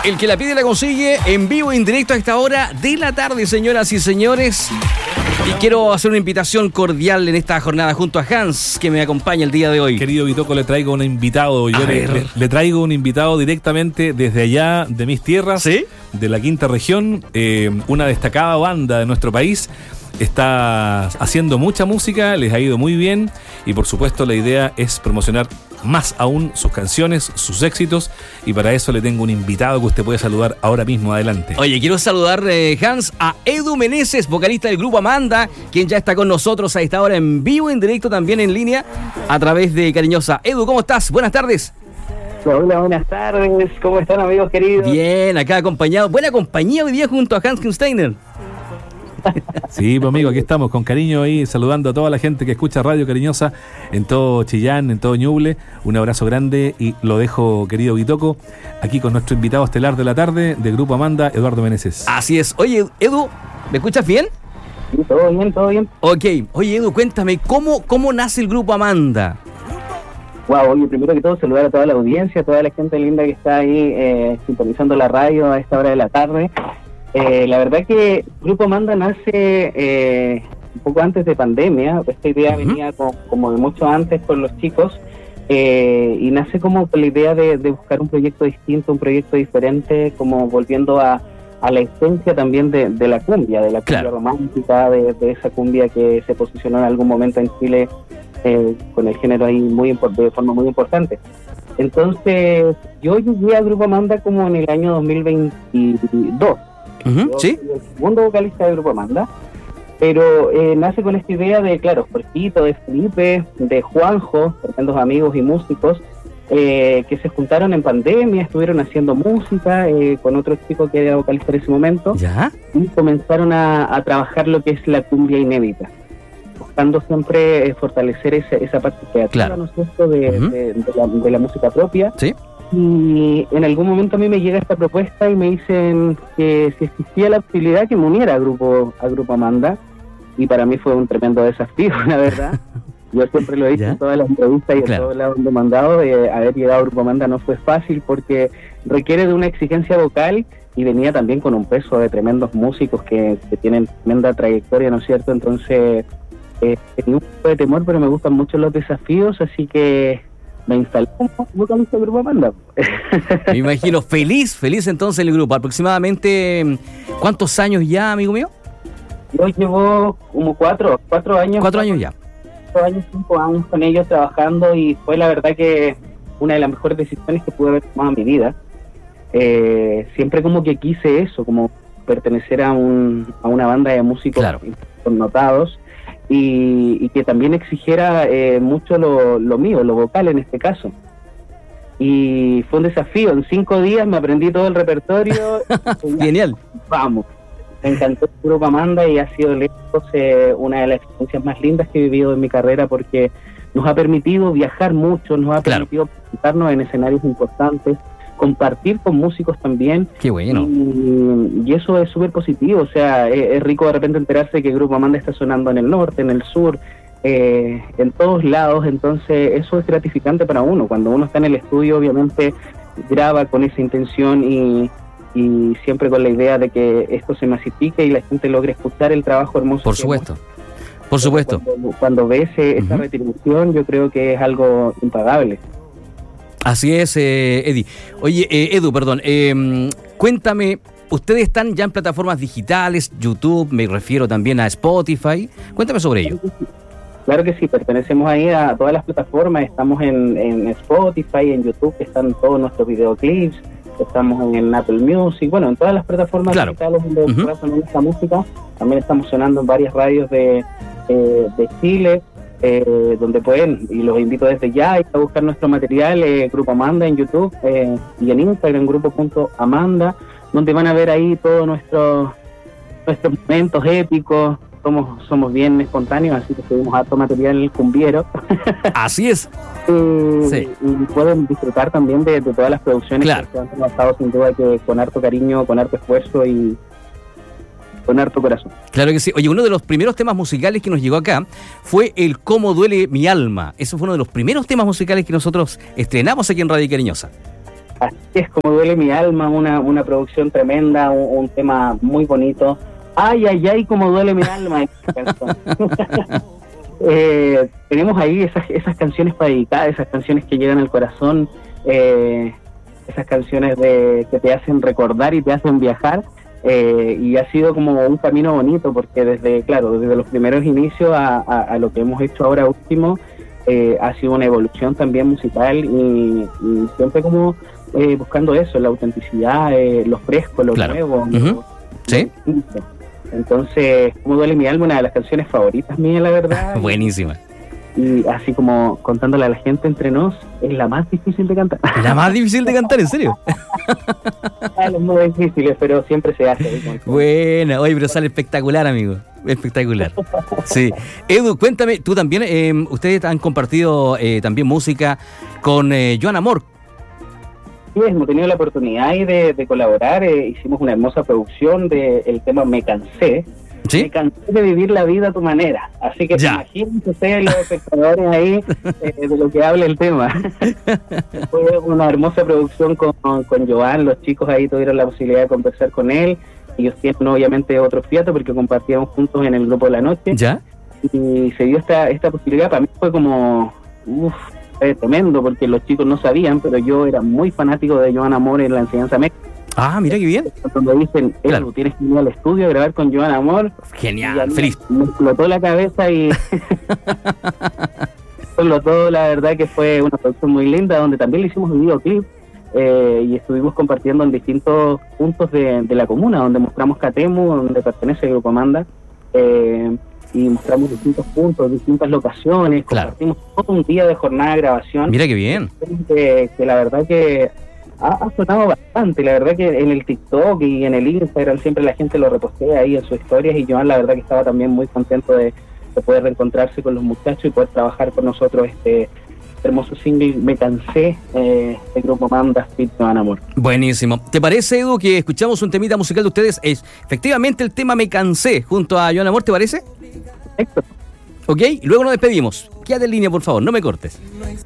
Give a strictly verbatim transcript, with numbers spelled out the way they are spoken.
El que la pide la consigue, en vivo e en directo a esta hora de la tarde, señoras y señores. Y quiero hacer una invitación cordial en esta jornada junto a Hans, que me acompaña el día de hoy. Querido Bitoco, le traigo un invitado. Yo le, le, le traigo un invitado directamente desde allá, de mis tierras, ¿sí?, de la quinta región, eh, una destacada banda de nuestro país. Está haciendo mucha música, les ha ido muy bien y por supuesto la idea es promocionar más aún sus canciones, sus éxitos, y para eso le tengo un invitado que usted puede saludar ahora mismo. Adelante. Oye, quiero saludar, eh, Hans, a Edu Meneses, vocalista del grupo Amanda, quien ya está con nosotros a esta hora en vivo, en directo, también en línea a través de Cariñosa. Edu, ¿cómo estás? Buenas tardes. Hola, buenas tardes. ¿Cómo están, amigos queridos? Bien, acá acompañado, buena compañía hoy día junto a Hans Kinsteiner. Sí, pues amigo, aquí estamos con cariño ahí saludando a toda la gente que escucha Radio Cariñosa en todo Chillán, en todo Ñuble. Un abrazo grande y lo dejo, querido Bitoco, aquí con nuestro invitado estelar de la tarde de Grupo Amanda, Eduardo Meneses. Así es. Oye, Edu, ¿me escuchas bien? Sí, todo bien, todo bien. Ok. Oye, Edu, cuéntame, ¿cómo, cómo nace el Grupo Amanda? Wow, oye, primero que todo saludar a toda la audiencia, a toda la gente linda que está ahí eh, sintonizando la radio a esta hora de la tarde. Eh, la verdad que Grupo Amanda nace eh, un poco antes de pandemia. Esta idea uh-huh. venía con, como de mucho antes con los chicos, eh, y nace como con la idea de, de buscar un proyecto distinto, un proyecto diferente, como volviendo a, a la esencia también de, de la cumbia, de la cumbia claro. romántica, de, de esa cumbia que se posicionó en algún momento en Chile eh, con el género ahí muy de forma muy importante. Entonces yo llegué a Grupo Amanda como en el año dos mil veintidós. Uh-huh, ¿sí? El segundo vocalista del Grupo Amanda, pero eh, nace con esta idea de, claro, Jorgito, de Felipe, de Juanjo, tremendos amigos y músicos, eh, que se juntaron en pandemia, estuvieron haciendo música eh, con otro chico que era vocalista en ese momento, ¿ya? Y comenzaron a, a trabajar lo que es la cumbia inédita, buscando siempre eh, fortalecer esa, esa parte creativa, claro. ¿no es cierto?, de, uh-huh. de, de, la, de la música propia. Sí. Y en algún momento a mí me llega esta propuesta y me dicen que si existía la posibilidad que me uniera a Grupo, a Grupo Amanda, y para mí fue un tremendo desafío, la verdad. Yo siempre lo he dicho en todas las entrevistas y en claro. todos lados donde he mandado, eh, haber llegado a Grupo Amanda no fue fácil porque requiere de una exigencia vocal y venía también con un peso de tremendos músicos que, que tienen tremenda trayectoria, ¿no es cierto? Entonces, eh, tenía un poco de temor, pero me gustan mucho los desafíos, así que me instalé como vocalista del Grupo Amanda. Me imagino, feliz, feliz entonces el grupo. Aproximadamente, ¿cuántos años ya, amigo mío? Yo llevo como cuatro, cuatro años. Cuatro años ya. Cuatro años, cinco años con ellos trabajando y fue la verdad que una de las mejores decisiones que pude haber tomado en mi vida. Eh, siempre como que quise eso, como pertenecer a, un, a una banda de músicos claro. connotados. Y, y que también exigiera eh, mucho lo, lo mío, lo vocal en este caso. Y fue un desafío. En cinco días me aprendí todo el repertorio. Genial. Vamos. Me encantó el Grupo Amanda y ha sido lejos eh, una de las experiencias más lindas que he vivido en mi carrera porque nos ha permitido viajar mucho, nos ha claro. permitido presentarnos en escenarios importantes, compartir con músicos también. Qué bueno. Y, y eso es súper positivo, o sea, es, es rico de repente enterarse que el Grupo Amanda está sonando en el norte, en el sur, eh, en todos lados, entonces eso es gratificante para uno. Cuando uno está en el estudio, obviamente graba con esa intención y, y siempre con la idea de que esto se masifique y la gente logre escuchar el trabajo hermoso. Por supuesto, por supuesto. Cuando, cuando ves eh, esa uh-huh. retribución, yo creo que es algo impagable. Así es, eh, Eddie. Oye, eh, Edu, perdón, eh, cuéntame, ¿ustedes están ya en plataformas digitales, YouTube, me refiero también a Spotify? Cuéntame sobre ello. Claro que sí, claro que sí, pertenecemos ahí a todas las plataformas, estamos en, en Spotify, en YouTube, que están todos nuestros videoclips, estamos en Apple Music, bueno, en todas las plataformas claro. digitales donde uh-huh. pueda sonar esta música, también estamos sonando en varias radios de, eh, de Chile, Eh, donde pueden, y los invito desde ya a buscar nuestro material, eh, Grupo Amanda en YouTube eh, y en Instagram, grupo.amanda, donde van a ver ahí todos nuestros nuestros momentos épicos. Somos somos bien espontáneos, así que subimos harto material cumbiero. Así es. eh, sí. Y pueden disfrutar también de, de todas las producciones claro. que se han trabajado sin duda que con harto cariño, con harto esfuerzo y con harto corazón. Claro que sí. Oye, uno de los primeros temas musicales que nos llegó acá fue el Cómo duele mi alma. Eso fue uno de los primeros temas musicales que nosotros estrenamos aquí en Radio Cariñosa. Así es como duele mi alma, una, una producción tremenda, un, un tema muy bonito. Ay, ay, ay, como duele mi alma. eh, tenemos ahí esas, esas canciones para dedicar, esas canciones que llegan al corazón, eh, esas canciones de, que te hacen recordar y te hacen viajar. Eh, y ha sido como un camino bonito, porque desde, claro, desde los primeros inicios a, a, a lo que hemos hecho ahora último, eh, ha sido una evolución también musical y, y siempre como eh, buscando eso, la autenticidad, eh, lo fresco, lo claro. nuevo. Uh-huh. lo, ¿Sí? lo Entonces, como duele mi alma, una de las canciones favoritas mías, la verdad. Buenísima. Y así como contándole a la gente entre nos, es la más difícil de cantar. ¿La más difícil de cantar, en serio? Ah, los más difíciles, pero siempre se hace. Buena, oye, pero sale espectacular, amigo. Espectacular. Sí. Edu, cuéntame, tú también, eh, ustedes han compartido eh, también música con eh, Joan Amor. Sí, hemos tenido la oportunidad de, de colaborar, eh, hicimos una hermosa producción del tema Me Cansé. ¿Sí? Me cansé de vivir la vida a tu manera. Así que imagínense ustedes los espectadores ahí eh, de lo que habla el tema. Fue una hermosa producción con, con Joan, los chicos ahí tuvieron la posibilidad de conversar con él. Ellos tienen obviamente otro fiato porque compartíamos juntos en el grupo de la noche. ¿Ya? Y se dio esta, esta posibilidad. Para mí fue como... Uf, fue tremendo porque los chicos no sabían, pero yo era muy fanático de Joan Amor en la enseñanza médica. Ah, mira qué bien. Cuando dicen, claro, tienes que ir al estudio a grabar con Joan Amor. Genial, feliz. Me explotó la cabeza y explotó, la verdad que fue una producción muy linda, donde también le hicimos un videoclip eh, y estuvimos compartiendo en distintos puntos de, de la comuna, donde mostramos Catemu, donde pertenece el Grupo Manda, eh, y mostramos distintos puntos, distintas locaciones, claro. Compartimos todo un día de jornada de grabación. Mira qué bien. Que, que la verdad que ha, ha sonado bastante, la verdad que en el TikTok y en el Instagram siempre la gente lo repostea ahí en sus historias, y Joan la verdad que estaba también muy contento de, de poder reencontrarse con los muchachos y poder trabajar con nosotros este hermoso single Me Cansé, eh, de Grupo Manda, Fit Joan Amor. Buenísimo. ¿Te parece, Edu, que escuchamos un temita musical de ustedes? Es efectivamente el tema Me Cansé junto a Joan Amor, ¿te parece? Perfecto. Ok, y luego nos despedimos. Quédate en línea, por favor, no me cortes.